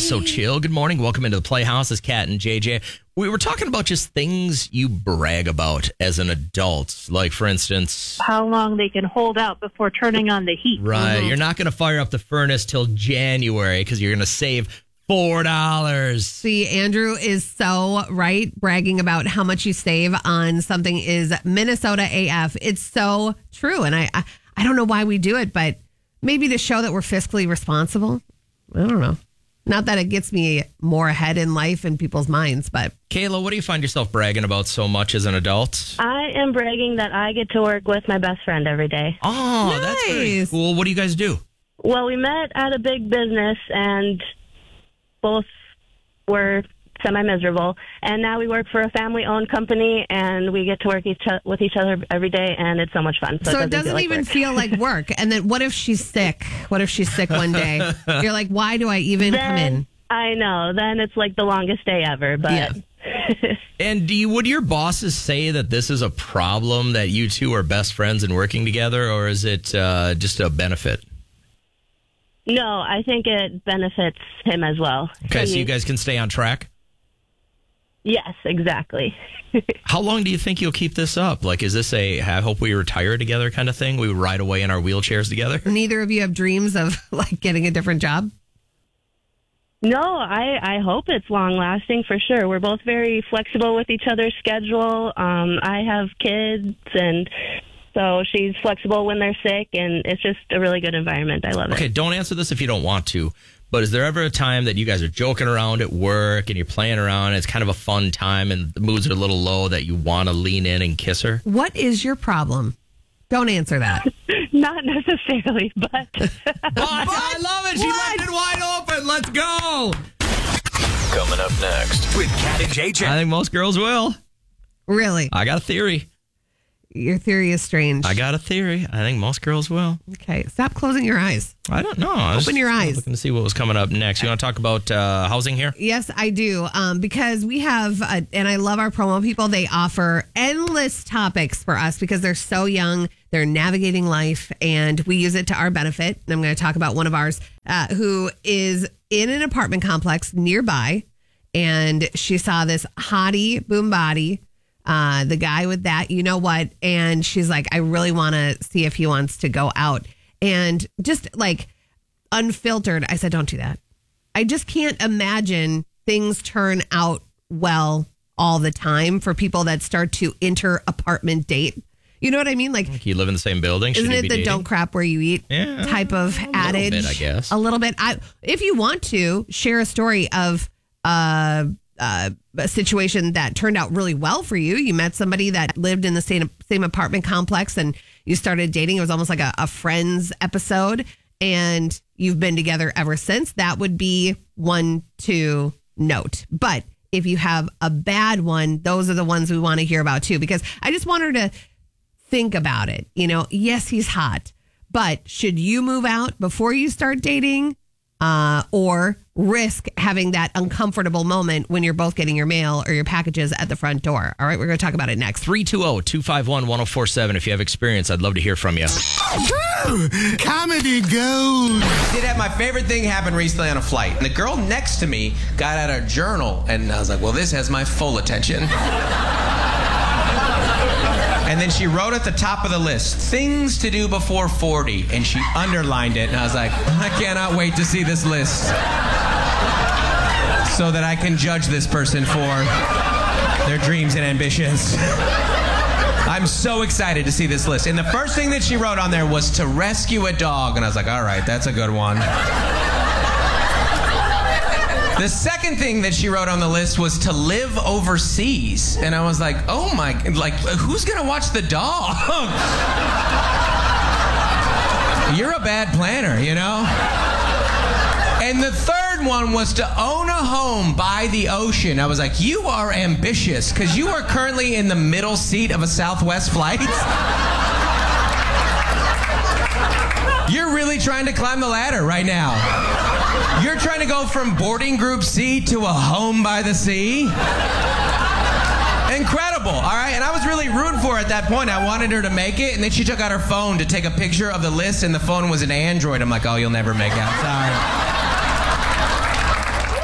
is So Chill. Good morning. Welcome into the Playhouse. It's Kat and JJ. We were talking about just things you brag about as an adult. Like, for instance, how long they can hold out before turning on the heat. Right. You're not going to fire up the furnace till January because you're going to save $4. See, Andrew is so right. Bragging about how much you save on something is Minnesota AF. It's so true. And I don't know why we do it, but maybe to show that we're fiscally responsible. I don't know. Not that it gets me more ahead in life in people's minds, but. Kayla, what do you find yourself bragging about so much as an adult? I am bragging that I get to work with my best friend every day. Oh, nice. That's very cool. What do you guys do? Well, we met at a big business and both were semi-miserable. And now we work for a family-owned company and we get to work with each other every day, and it's so much fun. So it doesn't even feel like work. And then what if she's sick? What if she's sick one day? You're like, why do I even come in? I know. Then it's like the longest day ever. But yeah. And would your bosses say that this is a problem, that you two are best friends and working together, or is it just a benefit? No, I think it benefits him as well. Okay, so you guys can stay on track? Yes, exactly. How long do you think you'll keep this up? Like, is this I hope we retire together kind of thing? We ride away in our wheelchairs together? Neither of you have dreams of like getting a different job? No, I hope it's long lasting for sure. We're both very flexible with each other's schedule. I have kids, and so she's flexible when they're sick, and it's just a really good environment. I love it. Okay, don't answer this if you don't want to. But is there ever a time that you guys are joking around at work and you're playing around and it's kind of a fun time and the moods are a little low that you want to lean in and kiss her? What is your problem? Don't answer that. Not necessarily, but... I love it. She left it wide open. Let's go. Coming up next with Kat and JJ. I think most girls will. Really? I got a theory. Your theory is strange. I got a theory. I think most girls will. Okay. Stop closing your eyes. I don't know. Open your eyes. Looking to see what was coming up next. You want to talk about housing here? Yes, I do. Because we have, and I love our promo people. They offer endless topics for us because they're so young. They're navigating life, and we use it to our benefit. And I'm going to talk about one of ours who is in an apartment complex nearby, and she saw this hottie boom body. The guy with that, you know what? And she's like, I really want to see if he wants to go out. And just like unfiltered, I said, don't do that. I just can't imagine things turn out well all the time for people that start to inter-apartment date. You know what I mean? Like you live in the same building. Isn't it the don't crap where you eat type of adage? A little bit, I guess. A little bit. If you want to share a story of a situation that turned out really well for you. You met somebody that lived in the same apartment complex and you started dating. It was almost like a Friends episode and you've been together ever since. That would be one to note. But if you have a bad one, those are the ones we want to hear about too, because I just want her to think about it. You know, yes, he's hot, but should you move out before you start dating? Or risk having that uncomfortable moment when you're both getting your mail or your packages at the front door. All right, we're going to talk about it next. 320-251-1047. If you have experience, I'd love to hear from you. Comedy gold. Did have my favorite thing happen recently on a flight. And the girl next to me got out a journal, and I was like, well, this has my full attention. And then she wrote at the top of the list, things to do before 40. And she underlined it. And I was like, I cannot wait to see this list so that I can judge this person for their dreams and ambitions. I'm so excited to see this list. And the first thing that she wrote on there was to rescue a dog. And I was like, all right, that's a good one. The second thing that she wrote on the list was to live overseas. And I was like, oh my, like, who's going to watch the dog? You're a bad planner, you know? And the third one was to own a home by the ocean. I was like, you are ambitious because you are currently in the middle seat of a Southwest flight. You're really trying to climb the ladder right now. You're trying to go from boarding group C to a home by the sea? Incredible, all right? And I was really rooting for her at that point. I wanted her to make it, and then she took out her phone to take a picture of the list, and the phone was an Android. I'm like, oh, you'll never make out. Sorry.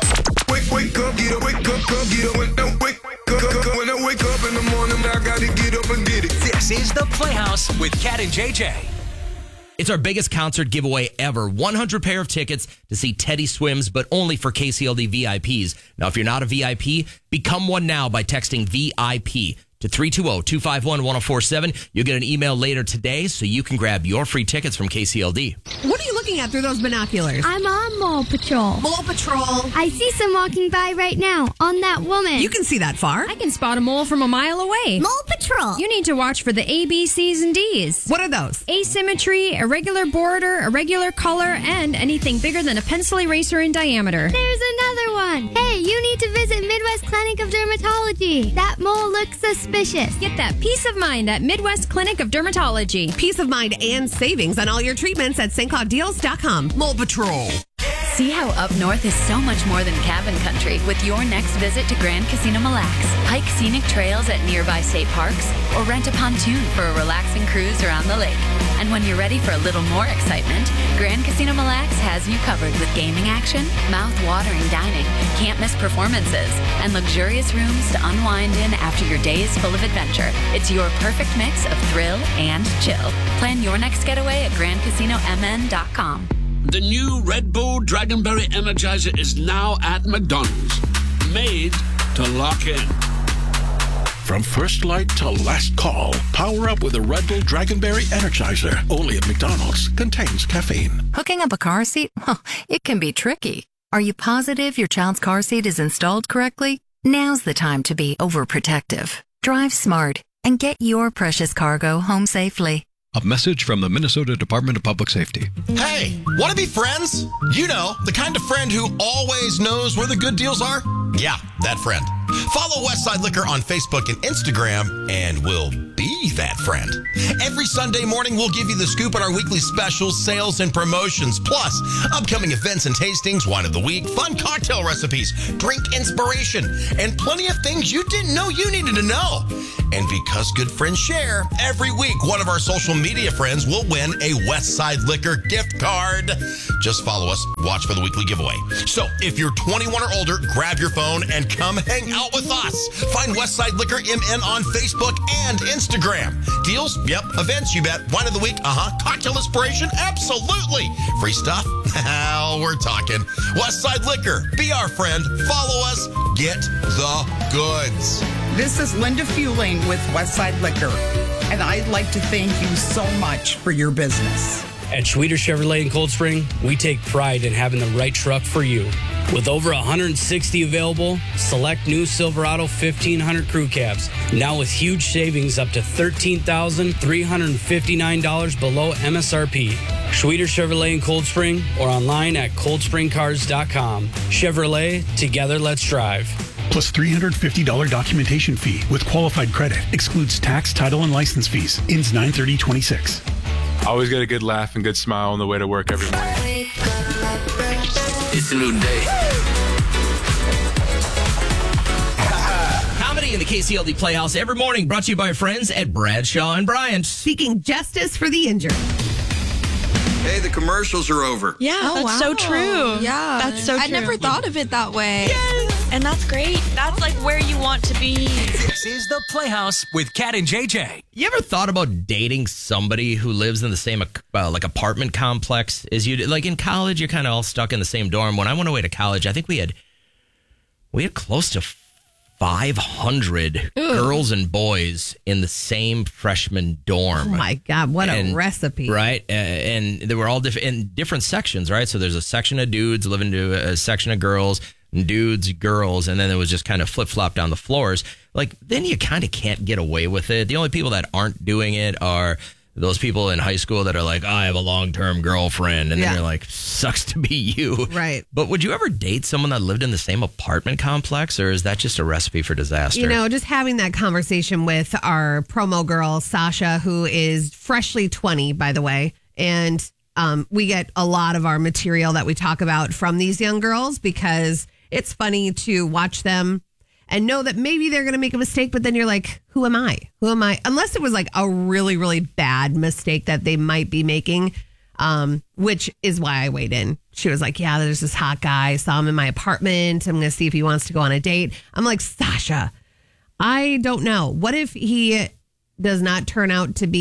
with Cat and JJ. It's our biggest concert giveaway ever. 100 pair of tickets to see Teddy Swims, but only for KCLD VIPs. Now, if you're not a VIP, become one now by texting VIP to 320-251-1047. You'll get an email later today so you can grab your free tickets from KCLD. What are you looking at through those binoculars? I'm on Mole Patrol. Mole Patrol. I see some walking by right now on that woman. You can see that far. I can spot a mole from a mile away. Mole Patrol. You need to watch for the A, B, C's, and D's. What are those? Asymmetry, irregular border, irregular color, and anything bigger than a pencil eraser in diameter. There's another one. Hey, you need to visit Midwest Clinic of Dermatology. That mole looks suspicious. Get that peace of mind at Midwest Clinic of Dermatology. Peace of mind and savings on all your treatments at stclaudeals.com. Mole Patrol. See how up north is so much more than cabin country with your next visit to Grand Casino Mille Lacs. Hike scenic trails at nearby state parks or rent a pontoon for a relaxing cruise around the lake. And when you're ready for a little more excitement, Grand Casino Mille Lacs has you covered with gaming action, mouth-watering dining, can't-miss performances, and luxurious rooms to unwind in after your day is full of adventure. It's your perfect mix of thrill and chill. Plan your next getaway at GrandCasinoMN.com. The new Red Bull Dragonberry Energizer is now at McDonald's. Made to lock in. From first light to last call, power up with a Red Bull Dragonberry Energizer. Only at McDonald's. Contains caffeine. Hooking up a car seat? Well, it can be tricky. Are you positive your child's car seat is installed correctly? Now's the time to be overprotective. Drive smart and get your precious cargo home safely. A message from the Minnesota Department of Public Safety. Hey, want to be friends? You know, the kind of friend who always knows where the good deals are? Yeah, that friend. Follow Westside Liquor on Facebook and Instagram, and we'll be that friend. Every Sunday morning, we'll give you the scoop on our weekly specials, sales, and promotions, plus upcoming events and tastings, wine of the week, fun cocktail recipes, drink inspiration, and plenty of things you didn't know you needed to know. And because good friends share, every week, one of our social media friends will win a Westside Liquor gift card. Just follow us, watch for the weekly giveaway. So if you're 21 or older, grab your phone and come hang out with us. Find Westside Liquor MN on Facebook and Instagram. Deals? Yep. Events? You bet. Wine of the week? Cocktail inspiration? Absolutely. Free stuff? Hell, we're talking. Westside Liquor. Be our friend. Follow us. Get the goods. This is Linda Fueling with Westside Liquor, and I'd like to thank you so much for your business. At Schweter Chevrolet in Cold Spring, we take pride in having the right truck for you. With over 160 available, select new Silverado 1500 crew cabs. Now with huge savings up to $13,359 below MSRP. Schweter Chevrolet in Cold Spring or online at coldspringcars.com. Chevrolet, together let's drive. Plus $350 documentation fee with qualified credit. Excludes tax, title, and license fees. Ends 9/30/26. Always get a good laugh and good smile on the way to work every morning. It's a new day. Comedy in the KCLD Playhouse every morning, brought to you by our friends at Bradshaw and Bryant. Seeking justice for the injured. Hey, the commercials are over. Yeah, that's so true. Yeah, that's so true. I never thought of it that way. Yes. And that's great. That's like where you want to be. This is the Playhouse with Cat and JJ. You ever thought about dating somebody who lives in the same like apartment complex as you? Like in college, you're kind of all stuck in the same dorm. When I went away to college, I think we had close to 500 girls and boys in the same freshman dorm. Oh my God, what a recipe. Right? And they were all in different sections, right? So there's a section of dudes living to a section of girls, dudes, girls, and then it was just kind of flip-flop down the floors. Like, then you kind of can't get away with it. The only people that aren't doing it are those people in high school that are like, I have a long-term girlfriend. And then you're like, sucks to be you. Right. But would you ever date someone that lived in the same apartment complex, or is that just a recipe for disaster? You know, just having that conversation with our promo girl, Sasha, who is freshly 20, by the way. And we get a lot of our material that we talk about from these young girls because it's funny to watch them and know that maybe they're going to make a mistake, but then you're like, who am I? Who am I? Unless it was like a really, really bad mistake that they might be making, which is why I weighed in. She was like, yeah, there's this hot guy. I saw him in my apartment. I'm going to see if he wants to go on a date. I'm like, Sasha, I don't know. What if he does not turn out to be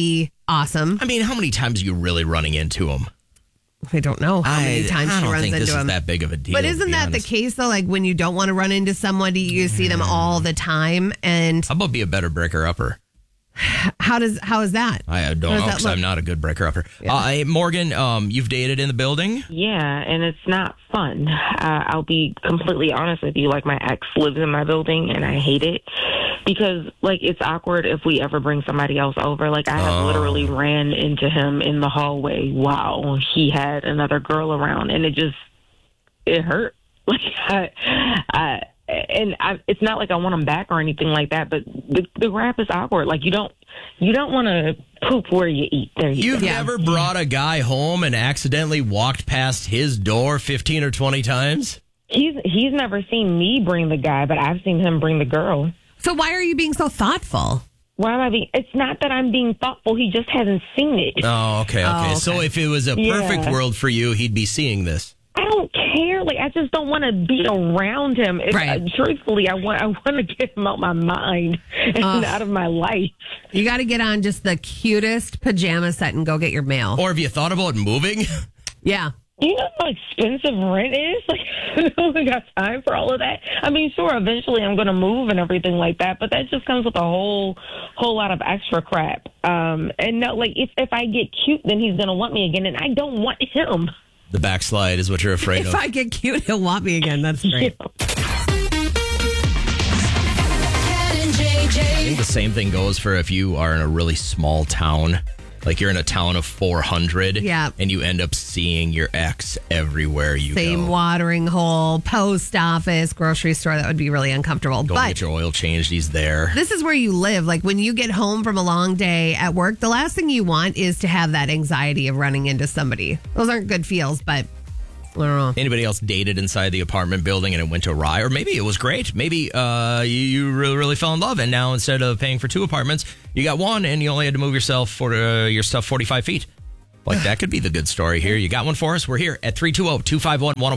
awesome. I mean, how many times are you really running into him? I don't know how many times I she don't runs think into this him. is that big of a deal. But isn't that the case though? Like when you don't want to run into somebody, you see them all the time. And how about be a better breaker upper? How is that? I don't know because I'm not a good breaker upper. Yeah. Morgan, you've dated in the building? Yeah, and it's not fun. I'll be completely honest with you. Like, my ex lives in my building, and I hate it because, like, it's awkward if we ever bring somebody else over. Like, I have literally ran into him in the hallway while he had another girl around, and it hurt. Like, it's not like I want him back or anything like that, but the rap is awkward. Like, you don't want to poop where you eat. You've never brought a guy home and accidentally walked past his door 15 or 20 times? He's never seen me bring the guy, but I've seen him bring the girl. So why are you being so thoughtful? Why am I being? It's not that I'm being thoughtful. He just hasn't seen it. Oh, okay. So if it was a perfect world for you, he'd be seeing this. I don't care. Like, I just don't want to be around him. Truthfully, I want to get him out my mind and out of my life. You got to get on just the cutest pajama set and go get your mail. Or have you thought about moving? Yeah. You know how expensive rent is? Like, I don't got time for all of that. I mean, sure, eventually I'm going to move and everything like that, but that just comes with a whole lot of extra crap. And no, like, if I get cute, then he's going to want me again, and I don't want him. The backslide is what you're afraid of. If I get cute, he'll want me again. That's great. I think the same thing goes for if you are in a really small town. Like you're in a town of 400 and you end up seeing your ex everywhere you go. Same watering hole, post office, grocery store. That would be really uncomfortable. Go get your oil changed. He's there. This is where you live. Like when you get home from a long day at work, the last thing you want is to have that anxiety of running into somebody. Those aren't good feels, but I don't know. Anybody else dated inside the apartment building and it went awry? Or maybe it was great. Maybe you really, really fell in love and now instead of paying for 2 apartments, you got 1 and you only had to move yourself for your stuff 45 feet. Like that could be the good story here. You got one for us? We're here at 320-251-1041.